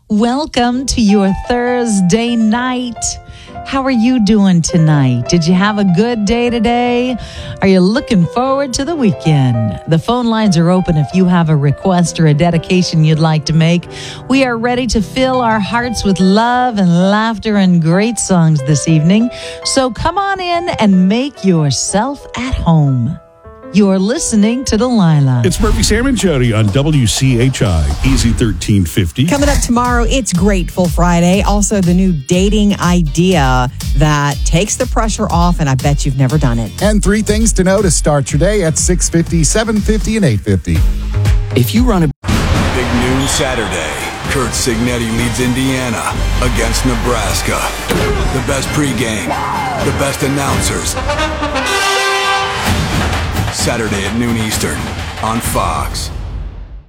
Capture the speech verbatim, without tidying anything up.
Welcome to your Thursday night. How are you doing tonight? Did you have a good day today? Are you looking forward to the weekend? The phone lines are open if you have a request or a dedication you'd like to make. We are ready to fill our hearts with love and laughter and great songs this evening. So come on in and make yourself at home. You're listening to Delilah. It's Murphy, Sam, and Jody on W C H I, Easy thirteen fifty. Coming up tomorrow, it's Grateful Friday. Also, the new dating idea that takes the pressure off, and I bet you've never done it. And three things to know to start your day at six fifty, seven fifty, and eight fifty. If you run a Big noon Saturday. Kurt Signetti leads Indiana against Nebraska. The best pregame, the best announcers. Saturday at noon Eastern on Fox.